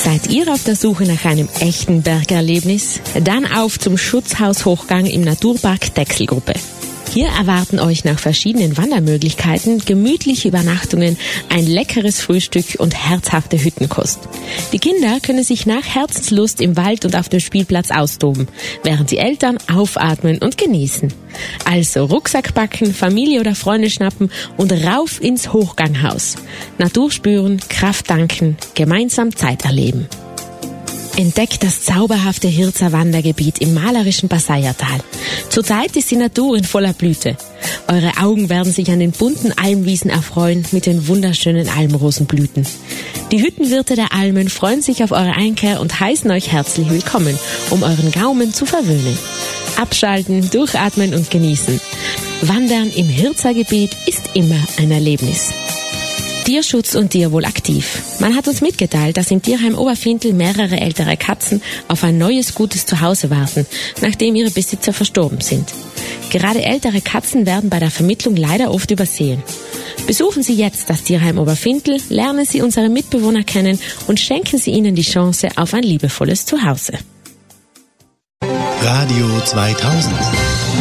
Seid ihr auf der Suche nach einem echten Bergerlebnis? Dann auf zum Schutzhaus Hochgang im Naturpark Dechselgruppe. Hier erwarten euch nach verschiedenen Wandermöglichkeiten gemütliche Übernachtungen, ein leckeres Frühstück und herzhafte Hüttenkost. Die Kinder können sich nach Herzenslust im Wald und auf dem Spielplatz austoben, während die Eltern aufatmen und genießen. Also Rucksack packen, Familie oder Freunde schnappen und rauf ins Hochganghaus. Natur spüren, Kraft tanken, gemeinsam Zeit erleben. Entdeckt das zauberhafte Hirzer Wandergebiet im malerischen Passaiertal. Zurzeit ist die Natur in voller Blüte. Eure Augen werden sich an den bunten Almwiesen erfreuen mit den wunderschönen Almrosenblüten. Die Hüttenwirte der Almen freuen sich auf eure Einkehr und heißen euch herzlich willkommen, um euren Gaumen zu verwöhnen. Abschalten, durchatmen und genießen. Wandern im Hirzer Gebiet ist immer ein Erlebnis. Tierschutz und Tierwohl aktiv. Man hat uns mitgeteilt, dass im Tierheim Oberfintel mehrere ältere Katzen auf ein neues, gutes Zuhause warten, nachdem ihre Besitzer verstorben sind. Gerade ältere Katzen werden bei der Vermittlung leider oft übersehen. Besuchen Sie jetzt das Tierheim Oberfintel, lernen Sie unsere Mitbewohner kennen und schenken Sie ihnen die Chance auf ein liebevolles Zuhause. Radio 2000